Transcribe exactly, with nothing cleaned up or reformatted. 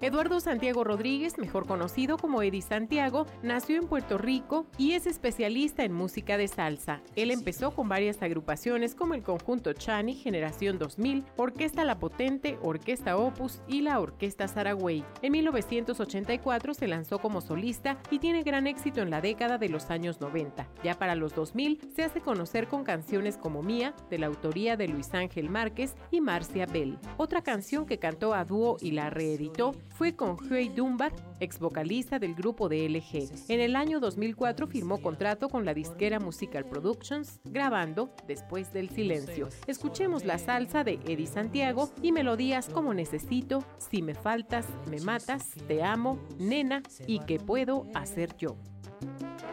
Eduardo Santiago Rodríguez, mejor conocido como Eddie Santiago, nació en Puerto Rico y es especialista en música de salsa. Él empezó con varias agrupaciones como el Conjunto Chani, Generación dos mil, Orquesta La Potente, Orquesta Opus y la Orquesta Saragüey. En mil novecientos ochenta y cuatro se lanzó como solista y tiene gran éxito en la década de los años noventa. Ya para los dos mil se hace conocer con canciones como Mía, de la autoría de Luis Ángel Márquez y Marcia Bell. Otra canción que cantó a dúo y la reeditó fue con Huey Dunbar, ex vocalista del grupo de L G. En el año dos mil cuatro firmó contrato con la disquera Musical Productions, grabando Después del Silencio. Escuchemos la salsa de Eddie Santiago y melodías como Necesito, Si me faltas, me matas, Te amo, Nena y ¿Qué puedo hacer yo?